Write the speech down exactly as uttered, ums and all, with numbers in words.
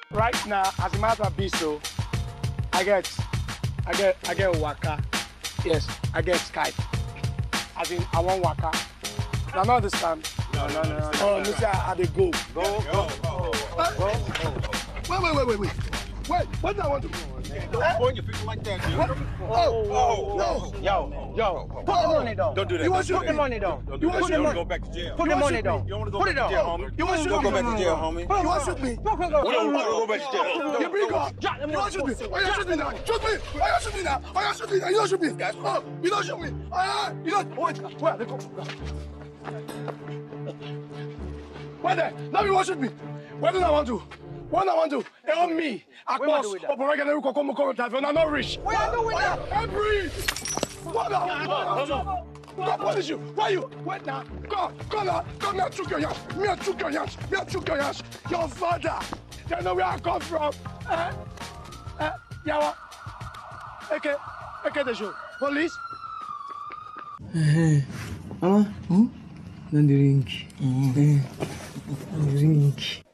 Right now, as a matter of be so, I get, I get, I get Waka. Yes, I get Skype. As in, I want Waka. I don't understand. No, no, no, no. Oh, Mister I dey go. Go, go, go. Go, go. Wait, wait, wait, wait, wait. Wait, what do I want to do? Don't point your finger like that, dude. Oh, oh, no. Yo, yo, put the money down. Don't do that. You want Don't to Put the money down. Don't You do want that. to You want shoot to go back to jail. Put the money shoot down. You don't want to go Put it back to down. jail, homie. You want to Don't go shoot back me? to jail, homie. You want to shoot me? Fuck him, We don't want to go back to jail. You bring up. You want to shoot me? Oh, you shoot me now. Shoot me. Oh, you shoot me now. Oh, you shoot me now. You don't shoot me. Oh, you don't shoot me. Oh, you don't. Wait, wait, let go. Wait there. Now you want to shoot me. What do I want to? What do I want to? Help me. I What cross. do with that? Oh, but I can come, come, come, come. I'm not rich. What you do with that? Help me. What the? God punish you. Why you? Wait now. Come, come now. Come now. Choke your yansh. Me, I choke your yansh. Me, I choke your yansh. Your father. They know where I come from. Eh? Eh? Yawa. Okay. Okay, the show. Police. Mama, hmm? Don't drink. Mm. Eh, don't drink.